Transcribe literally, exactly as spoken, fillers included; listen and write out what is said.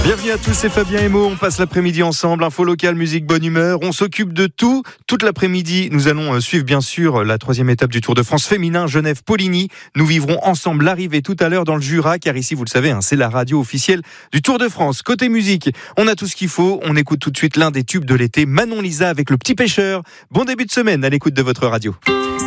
Bienvenue à tous, c'est Fabien et Mo. On passe l'après-midi ensemble. Info locale, musique, bonne humeur. On s'occupe de tout. Toute l'après-midi, nous allons suivre bien sûr la troisième étape du Tour de France féminin Genève-Poligny. Nous vivrons ensemble l'arrivée tout à l'heure dans le Jura, car ici, vous le savez, hein, c'est la radio officielle du Tour de France. Côté musique, on a tout ce qu'il faut. On écoute tout de suite l'un des tubes de l'été, Manon Lisa avec Le Petit Pêcheur. Bon début de semaine à l'écoute de votre radio.